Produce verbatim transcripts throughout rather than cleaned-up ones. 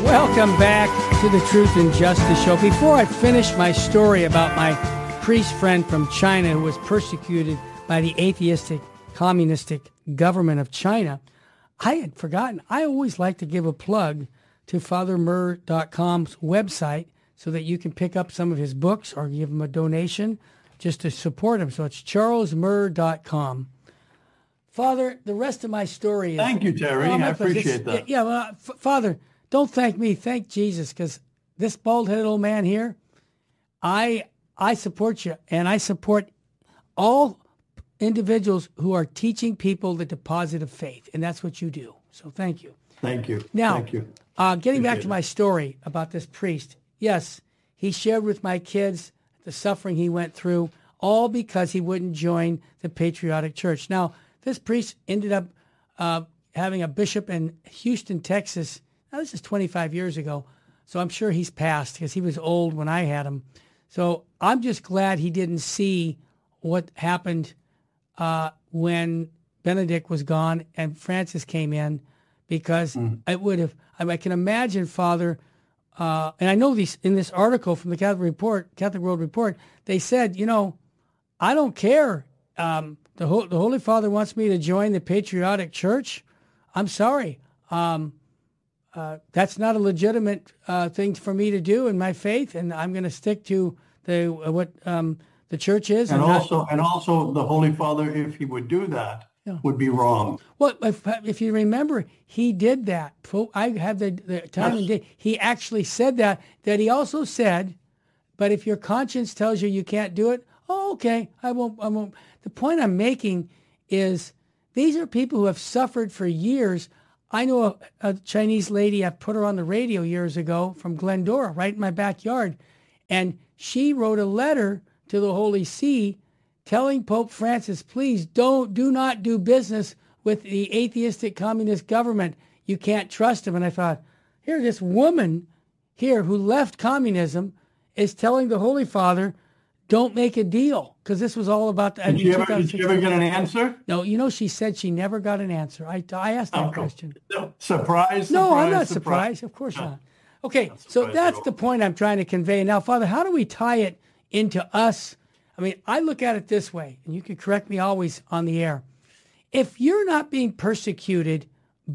Welcome back to the Truth and Justice Show. Before I finish my story about my priest friend from China who was persecuted by the atheistic, communistic government of China, I had forgotten. I always like to give a plug to Father Murr dot com's website so that you can pick up some of his books or give him a donation just to support him. So it's Charles Murr dot com. Father, the rest of my story is... Thank you, Terry. Oh, I appreciate that. Yeah, well, F- Father, don't thank me. Thank Jesus, because this bald-headed old man here, I I support you, and I support all individuals who are teaching people the deposit of faith, and that's what you do. So thank you. Thank you. Now, Thank you. Uh, getting Appreciate back to it. my story about this priest, yes, he shared with my kids the suffering he went through, all because he wouldn't join the Patriotic Church. Now, this priest ended up uh, having a bishop in Houston, Texas. Now, this is twenty-five years ago, so I'm sure he's passed because he was old when I had him. So I'm just glad he didn't see what happened uh, when Benedict was gone and Francis came in, because mm. it would have, I, mean, I can imagine, Father, uh, and I know these in this article from the Catholic Report, Catholic World Report, they said, you know, I don't care. Um, the, Ho- the Holy Father wants me to join the Patriotic Church. I'm sorry. Um, uh, that's not a legitimate uh, thing for me to do in my faith, and I'm going to stick to the uh, what um, the church is. And, and also, not, and also, the Holy Father, if he would do that, yeah. would be wrong. Well, if, if you remember, he did that. I have the, the time yes. and date. He actually said that. That he also said, but if your conscience tells you you can't do it, oh, okay, I won't. I won't. The point I'm making is these are people who have suffered for years. I know a, a Chinese lady, I put her on the radio years ago from Glendora, right in my backyard. And she wrote a letter to the Holy See telling Pope Francis, please don't, do not do business with the atheistic communist government. You can't trust them. And I thought, here, this woman here who left communism is telling the Holy Father, don't make a deal, because this was all about... The, did, you ever, did you ever get an answer? No, you know, she said she never got an answer. I, I asked that oh, question. No. Surprise, surprise, No, I'm not surprise. surprised. Of course no. not. Okay, not so that's the point I'm trying to convey. Now, Father, how do we tie it into us? I mean, I look at it this way, and you can correct me always on the air. If you're not being persecuted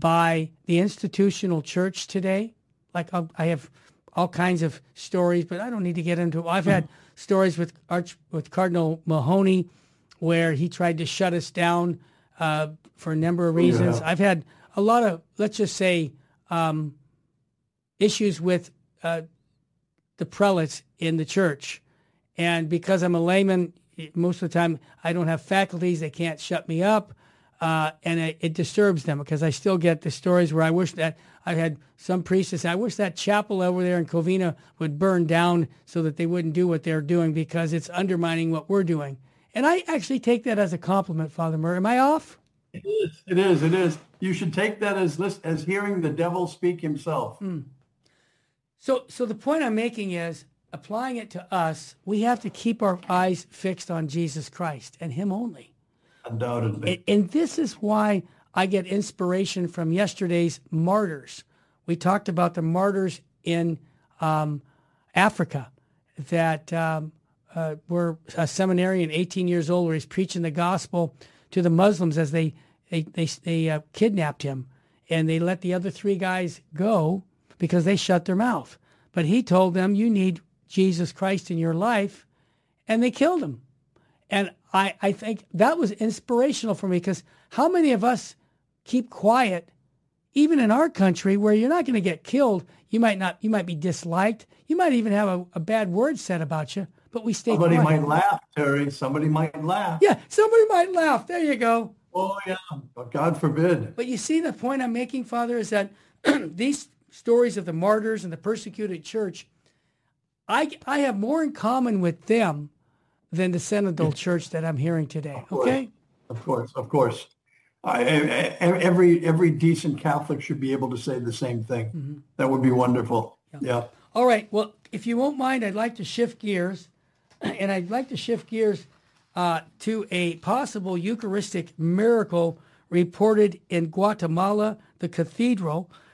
by the institutional church today, like I'll, I have all kinds of stories, but I don't need to get into it. I've had stories with Arch, with Cardinal Mahoney, where he tried to shut us down uh, for a number of reasons. Yeah. I've had a lot of, let's just say, um, issues with uh, the prelates in the church. And because I'm a layman, most of the time I don't have faculties. They can't shut me up. Uh, and it, it disturbs them, because I still get the stories where I wish that I had some priestess. I wish that chapel over there in Covina would burn down so that they wouldn't do what they're doing, because it's undermining what we're doing. And I actually take that as a compliment, Father Murr. Am I off? It is. It is. It is. You should take that as as hearing the devil speak himself. Mm. So, so the point I'm making is, applying it to us, we have to keep our eyes fixed on Jesus Christ and him only. Undoubtedly. And, and this is why I get inspiration from yesterday's martyrs. We talked about the martyrs in um, Africa that um, uh, were a seminarian, eighteen years old, where he's preaching the gospel to the Muslims as they they they, they uh, kidnapped him, and they let the other three guys go because they shut their mouth. But he told them, you need Jesus Christ in your life, and they killed him. And I, I think that was inspirational for me, because how many of us keep quiet, even in our country, where you're not going to get killed? You might not. You might be disliked. You might even have a, a bad word said about you, but we stay Somebody quiet. might laugh, Terry. Somebody might laugh. Yeah, somebody might laugh. There you go. Oh, yeah, but God forbid. But you see, the point I'm making, Father, is that these stories of the martyrs and the persecuted church, I, I have more in common with them than the synodal church that I'm hearing today. Of course, okay? Of course, of course. I, every every decent Catholic should be able to say the same thing. Mm-hmm. That would be wonderful. Yeah. yeah. All right. Well, if you won't mind, I'd like to shift gears, and I'd like to shift gears uh, to a possible Eucharistic miracle reported in Guatemala, the cathedral.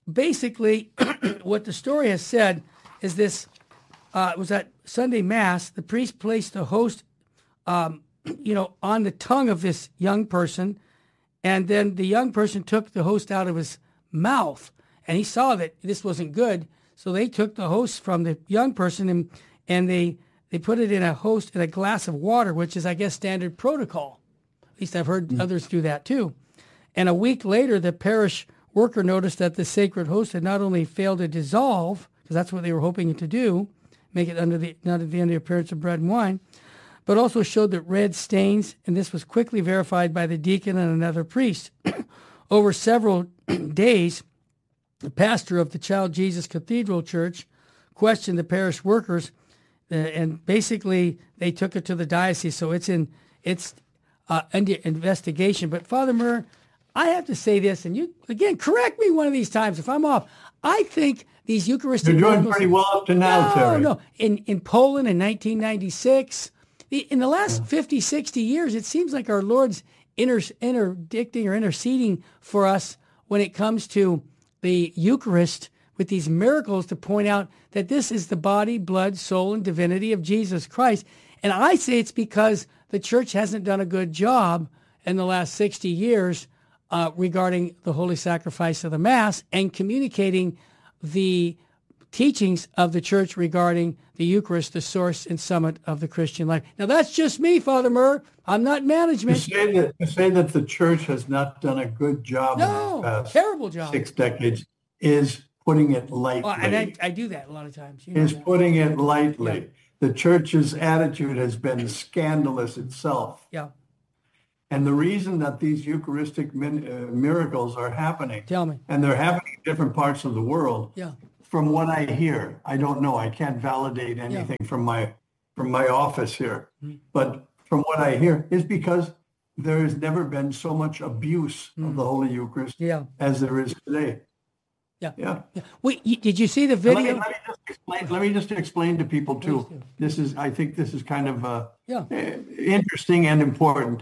basically, what the story has said is this, uh, it was at Sunday Mass, the priest placed the host, um, you know, on the tongue of this young person, and then the young person took the host out of his mouth, and he saw that this wasn't good, so they took the host from the young person and and they they put it in a host in a glass of water, which is, I guess, standard protocol. At least I've heard mm. others do that too. And a week later, the parish worker noticed that the sacred host had not only failed to dissolve, because that's what they were hoping it to do, make it under the not at the end of the appearance of bread and wine, but also showed that red stains, and this was quickly verified by the deacon and another priest. Over several days, the pastor of the Child Jesus Cathedral Church questioned the parish workers, uh, and basically they took it to the diocese. So it's in it's uh, under investigation. But Father Murr, I have to say this, and you again correct me one of these times if I'm off. I think these Eucharistic You're doing miracles, pretty well up to now, no, Terry. No, in in Poland in nineteen ninety-six, the, in the last yeah. fifty, sixty years, it seems like our Lord's inter, interdicting or interceding for us when it comes to the Eucharist with these miracles to point out that this is the body, blood, soul, and divinity of Jesus Christ. And I say it's because the church hasn't done a good job in the last sixty years uh, regarding the holy sacrifice of the Mass and communicating the teachings of the church regarding the Eucharist, the source and summit of the Christian life. Now, that's just me, Father Murr. I'm not management. To say that, to say that the church has not done a good job no, in the past terrible job. six decades is putting it lightly. Well, and I, I do that a lot of times. You know is that. putting it lightly. Yeah. The church's attitude has been scandalous itself. Yeah. And the reason that these Eucharistic min, uh, miracles are happening, Tell me. and they're happening in different parts of the world, Yeah. from what I hear, I don't know, I can't validate anything yeah. from my from my office here, mm-hmm. but from what I hear is because there has never been so much abuse mm. of the Holy Eucharist yeah. as there is today. Yeah. Yeah. yeah. Wait, you, did you see the video? Let me, let me just explain. Let me just explain to people too. This is, I think, this is kind of uh, yeah. interesting and important.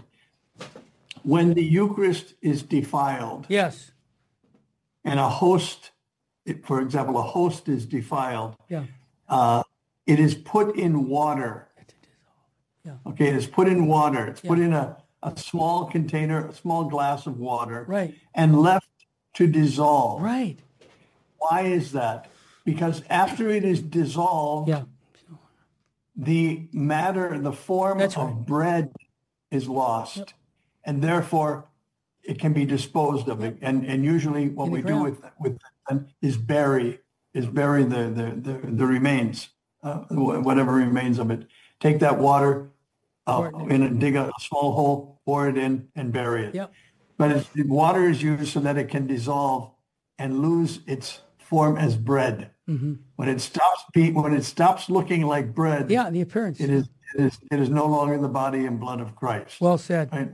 When the Eucharist is defiled, yes, and a host, for example, a host is defiled, yeah, uh, it is put in water. Yeah. Okay, it is put in water. It's yeah. put in a, a small container, a small glass of water, right, and left to dissolve. Right. Why is that? Because after it is dissolved, yeah. the matter, the form That's of right. bread is lost, yep. and therefore it can be disposed of. Yep. And and usually what we ground. do with with them is bury is bury the the the, the remains, uh, whatever remains of it. Take that water, uh, in a, dig a small hole, pour it in, and bury it. Yep. But it's, the water is used so that it can dissolve and lose its form as bread. Mm-hmm. When it stops being, when it stops looking like bread, yeah, the appearance, it is it is it is no longer the body and blood of Christ. Well said. Right?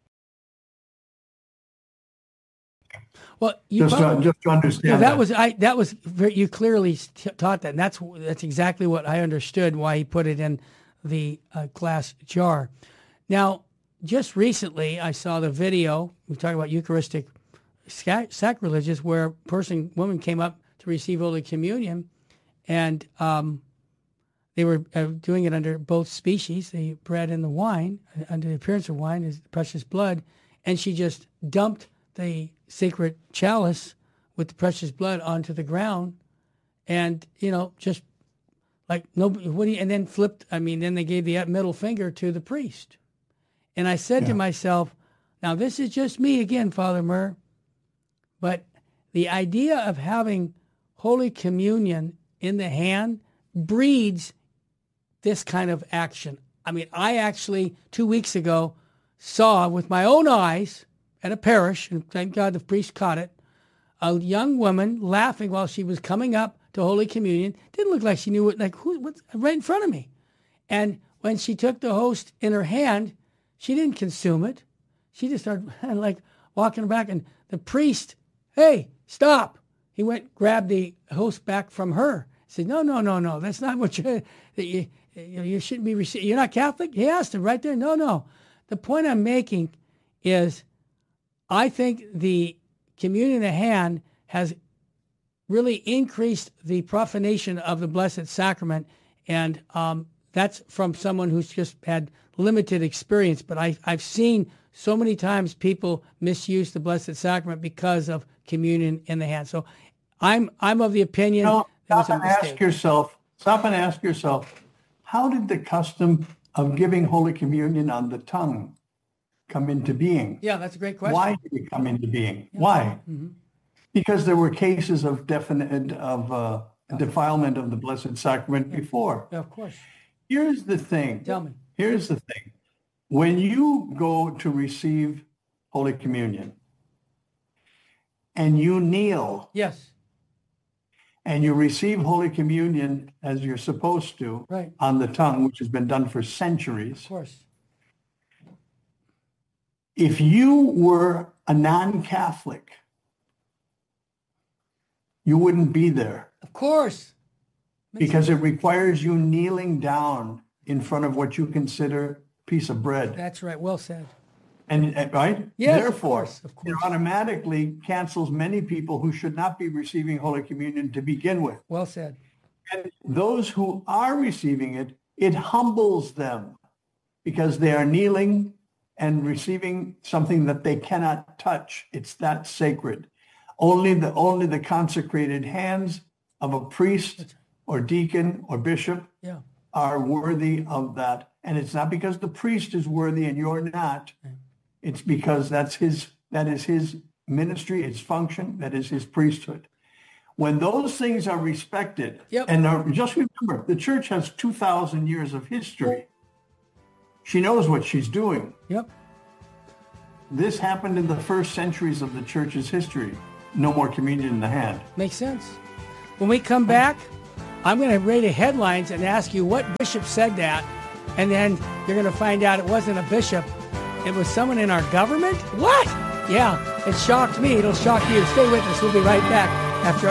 Well, you just to, just to understand yeah, that, that was I. That was very, you clearly t- taught that, and that's that's exactly what I understood why he put it in the uh, glass jar. Now, just recently, I saw the video. We talked about Eucharistic sac- sacrileges, where a person, woman, came up to receive Holy Communion, and um, they were uh, doing it under both species, the bread and the wine, under the appearance of wine is precious blood, and she just dumped the sacred chalice with the precious blood onto the ground, and you know, just like nobody. What do you, and then flipped. I mean, then they gave the middle finger to the priest, and I said yeah. to myself, "Now this is just me again, Father Murr, but the idea of having Holy Communion in the hand breeds this kind of action. I mean, I actually two weeks ago saw with my own eyes." At a parish, and thank God the priest caught it, a young woman laughing while she was coming up to Holy Communion. Didn't look like she knew what, like, who, what's right in front of me. And when she took the host in her hand, she didn't consume it. She just started, like, walking back, and the priest, hey, stop. He went, grabbed the host back from her. He said, no, no, no, no, that's not what you're, you, you, you shouldn't be receiving. You're not Catholic? He asked him right there. No, no. The point I'm making is, I think the communion in the hand has really increased the profanation of the Blessed Sacrament. And um, that's from someone who's just had limited experience. But I, I've seen so many times people misuse the Blessed Sacrament because of communion in the hand. So I'm I'm of the opinion. You know, that was stop a and mistake. ask yourself, stop and ask yourself, how did the custom of giving Holy Communion on the tongue come into being? Yeah, that's a great question. Why did it come into being? Yeah. Why? Mm-hmm. Because there were cases of definite of uh, defilement of the Blessed Sacrament yeah. before. Yeah, of course. Here's the thing. Tell me. Here's the thing. When you go to receive Holy Communion and you kneel, yes, and you receive Holy Communion as you're supposed to, right, on the tongue, which has been done for centuries. Of course. If you were a non-Catholic, you wouldn't be there. Of course. Makes because sense. It requires you kneeling down in front of what you consider a piece of bread. That's right. Well said. And right? Yes, Therefore, of course, of course. It automatically cancels many people who should not be receiving Holy Communion to begin with. Well said. And those who are receiving it, it humbles them because they are kneeling and receiving something that they cannot touch. It's that sacred. Only the only the consecrated hands of a priest or deacon or bishop yeah. are worthy of that. And it's not because the priest is worthy and you're not. Yeah. It's because that's his that is his ministry, its function, that is his priesthood. When those things are respected, yep. and are, just remember, the church has two thousand years of history. She knows what she's doing. Yep. This happened in the first centuries of the church's history. No more communion in the hand. Makes sense. When we come back, I'm going to read the headlines and ask you what bishop said that, and then you're going to find out it wasn't a bishop. It was someone in our government? What? Yeah, it shocked me. It'll shock you. Stay with us. We'll be right back after